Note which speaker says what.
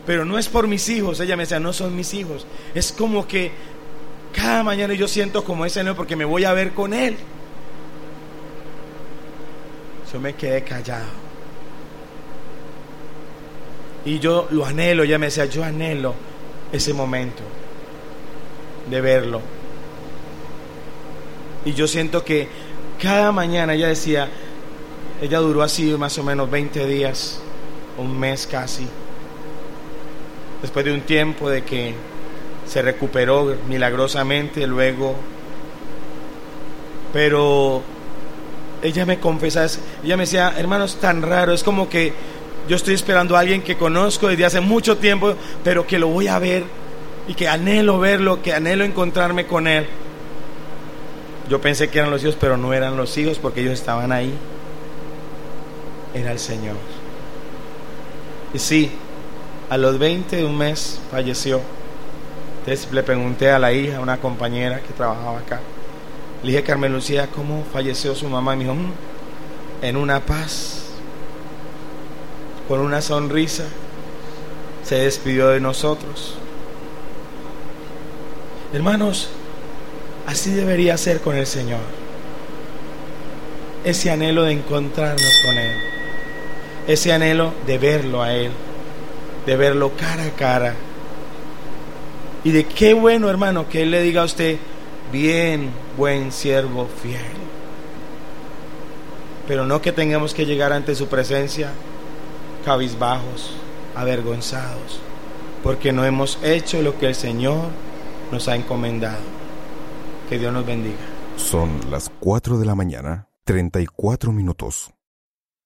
Speaker 1: pero no es por mis hijos. Ella me decía, no son mis hijos. Es como que cada mañana yo siento como ese anhelo porque me voy a ver con él. Yo me quedé callado. Y yo lo anhelo. Ella me decía, yo anhelo ese momento de verlo. Y yo siento que cada mañana, ella decía, ella duró así más o menos 20 días, un mes casi. Después de un tiempo de que se recuperó milagrosamente luego. Pero ella me confesaba, ella me decía, hermano, es tan raro, es como que yo estoy esperando a alguien que conozco desde hace mucho tiempo, pero que lo voy a ver y que anhelo verlo, que anhelo encontrarme con él. Yo pensé que eran los hijos, pero no eran los hijos porque ellos estaban ahí. Era el Señor. Y sí, a los 20 de un mes falleció. Entonces le pregunté a la hija, una compañera que trabajaba acá, le dije, Carmen Lucía, ¿cómo falleció su mamá? Y me dijo, en una paz, con una sonrisa, se despidió de nosotros. Hermanos, así debería ser con el Señor. Ese anhelo de encontrarnos con Él, ese anhelo de verlo a Él, de verlo cara a cara. Y de qué bueno, hermano, que Él le diga a usted, bien, buen siervo fiel. Pero no que tengamos que llegar ante su presencia cabizbajos, avergonzados, porque no hemos hecho lo que el Señor nos ha encomendado. Que Dios nos bendiga.
Speaker 2: Son las 4 de la mañana, 34 minutos.